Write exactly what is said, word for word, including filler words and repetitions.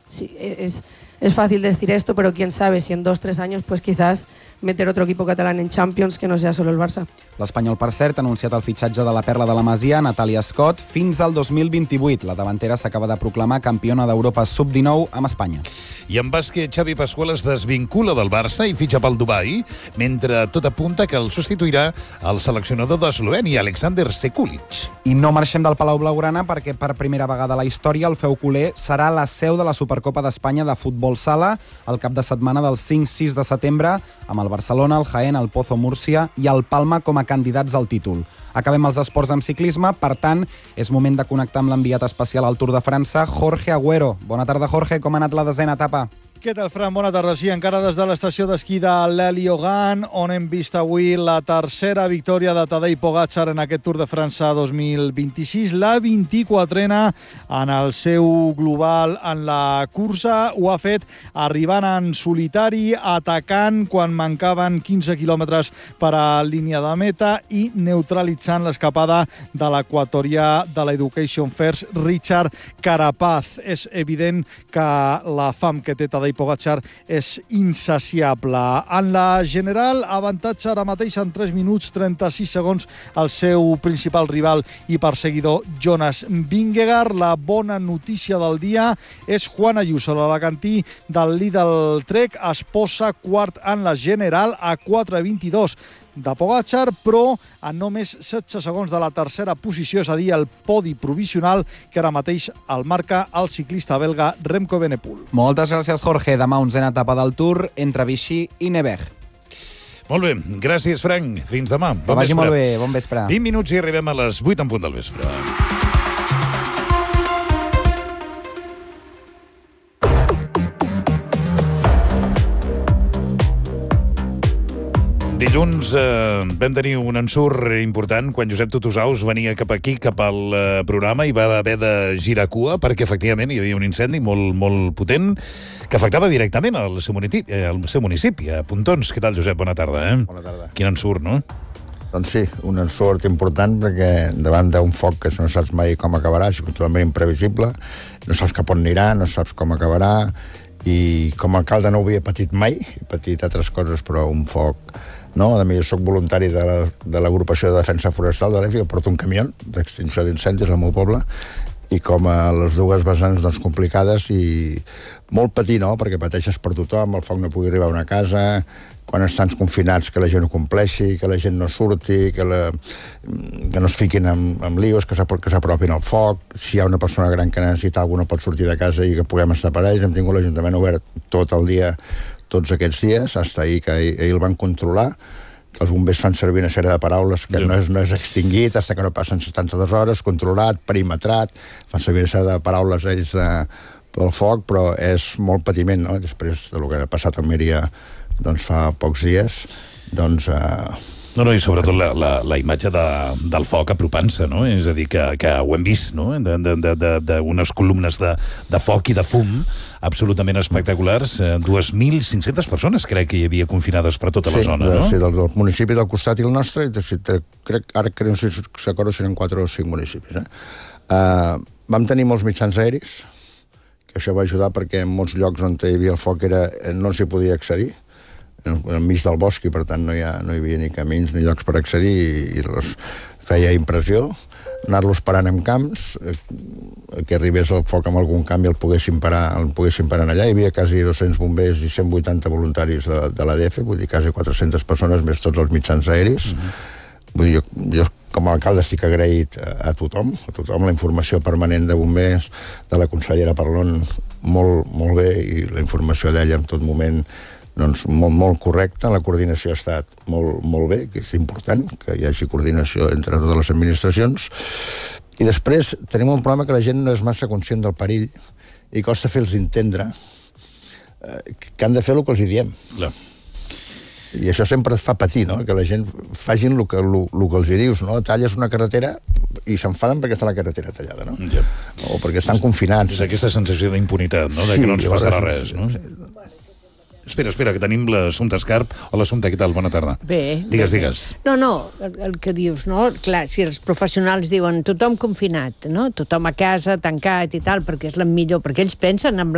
sí, es, es fácil decir esto, pero quién sabe si en dos, tres años pues quizás meter otro equipo catalán en Champions que no sea solo el Barça. L'Espanyol, per cert, ha anunciat el fitxatge de la perla de la Masia, Natàlia Scott, fins al dos mil vint-i-vuit. La davantera s'acaba de proclamar campiona d'Europa sub dinou amb Espanya. I en bàsquet, Xavi Pascual es desvincula del Barça i fitxa pel Dubai, mentre tot apunta que el substituirà el seleccionador d'Eslovènia, Alexander Sekulic. I no marxem del Palau Blaugrana perquè per primera vegada a la història el Feu Culer serà la seu de la Supercopa d'Espanya de futbol sala el cap de setmana del cinc sis de setembre amb el Barcelona, el Jaén, el Pozo Múrcia i el Palma com a candidats al títol. Acabem els esports amb ciclisme, per tant, és moment de connectar amb l'enviat especial al Tour de França, Jorge Agüero. Bona tarda, Jorge. Com ha anat la desena etapa? Què tal, Fran? Bona tarda. Sí, encara des de l'estació d'esquí de l'Heliogan, on hem vist avui la tercera victòria de Tadej Pogačar en aquest Tour de França dos mil vint-i-sis, la vint-i-quatrena en el seu global en la cursa. Ho ha fet arribant en solitari, atacant quan mancaven quinze quilòmetres per a línia de meta i neutralitzant l'escapada de l'equatorià de l'Education First, Richard Carapaz. És evident que la fam que té Tadej Pogačar és insaciable. En la general, avantatge ara mateix en tres minuts trenta-sis segons el seu principal rival i perseguidor Jonas Vingegaard. La bona notícia del dia és Juan Ayuso, l'alacantí del Lidl Trek, es posa quart en la general a quatre vint-i-dos de Pogačar, però a només setze segons de la tercera posició, és a dir, el podi provisional que ara mateix el marca el ciclista belga Remco Evenepoel. Moltes gràcies, Jorge. Demà onzena etapa del Tour entre Vichy i Nevers. Molt bé, gràcies, Frank. Fins demà. Que vagi molt bé, bon vespre. vint minuts i arribem a les vuit en punt del vespre. Dilluns eh, vam tenir un ensurt important quan Josep Tutusaus venia cap aquí, cap al eh, programa, i va haver de girar cua perquè efectivament hi havia un incendi molt, molt potent que afectava directament al seu municipi, al seu municipi, a Pontons. Què tal, Josep? Bona tarda. Eh? Bona tarda. Quin ensurt, no? Doncs sí, un ensurt important perquè davant d'un foc que no saps mai com acabarà, és totalment imprevisible, no saps cap on anirà, no saps com acabarà, i com a alcalde no ho havia patit mai, he patit altres coses, però un foc... No? A mi jo soc voluntari de, la, de l'agrupació de defensa forestal de l'E F I, que porta un camió d'extinció d'incendis al meu poble, i com a les dues vessants doncs, complicades i molt patir, no? Perquè pateixes per tothom, el foc no pugui arribar a una casa, quan estan confinats que la gent ho compleixi, que la gent no surti, que, la, que no es fiquin en, en lios, que s'apropin al foc, si hi ha una persona gran que necessita alguna no pot sortir de casa i que puguem estar per ells. Hem tingut l'Ajuntament obert tot el dia, tots aquests dies, fins ahir que ahir el van controlar, que els bombers fan servir una sèrie de paraules que no és, no és extingit, fins que no passen setanta-dues hores, controlat, perimetrat, fan servir una sèrie de paraules ells de, pel foc, però és molt patiment, no? Després del que ha passat a Almeria doncs fa pocs dies, doncs... Eh, No, no, i sobretot la, la, la imatge de, del foc apropant-se, no? És a dir, que, que ho hem vist, no? D'unes columnes de, de foc i de fum absolutament espectaculars. dues mil cinc-centes persones, crec que hi havia confinades per tota sí, la zona, de, no? Sí, del, del municipi del costat i el nostre, crec, ara crec que si s'acordo seran quatre o cinc municipis. Eh? Uh, vam tenir molts mitjans aeris, que això va ajudar perquè en molts llocs on hi havia el foc era, no s'hi podia accedir, enmig del bosc, i per tant no hi, ha, no hi havia ni camins ni llocs per accedir, i, i los feia impressió anar-los parant en camps, eh, que arribés el foc amb algun camp i el poguessin parar, el poguessin parar allà. Hi havia quasi dos-cents bombers i cent vuitanta voluntaris de, de l'A D F, vull dir, quasi quatre-centes persones, més tots els mitjans aeris. Mm-hmm. Vull dir, jo, jo com a alcalde estic agraït a, a tothom, a tothom, la informació permanent de bombers, de la consellera Parlon, molt, molt bé, i la informació d'ella en tot moment doncs molt, molt correcta. La coordinació ha estat molt, molt bé, que és important que hi hagi coordinació entre totes les administracions. I després tenim un problema que la gent no és massa conscient del perill i costa fer-los entendre eh, que han de fer el que els hi diem. Clar. I això sempre et fa patir, no? Que la gent facin el que, el, el que els hi dius, no? Talles una carretera i s'enfaden perquè està la carretera tallada, no? Ja. O perquè estan confinats. És aquesta sensació d'impunitat, no? De Sí, que no ens passarà res, no? Sí. Espera, espera, que tenim l'Assumpta Escarp. Hola, Assumpta, què tal? Bona tarda. Bé. Digues, bé. digues. No, no, el, el que dius, no? Clar, si els professionals diuen tothom confinat, no? Tothom a casa, tancat i tal, perquè és la millor, perquè ells pensen en